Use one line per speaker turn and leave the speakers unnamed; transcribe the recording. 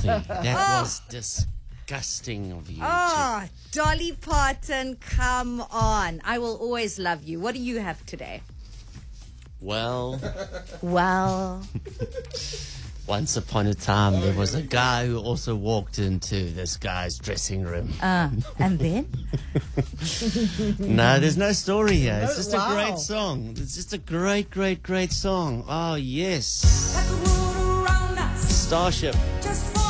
filthy. That was disgusting of you.
Oh, Dolly Parton, come on. I will always love you. What do you have today?
Well,
Well,
once upon a time, there was a guy who also walked into this guy's dressing room.
and then?
No, there's no story here. It's just
wow.
a great song. It's just a great, great, great song. Oh, yes. Starship.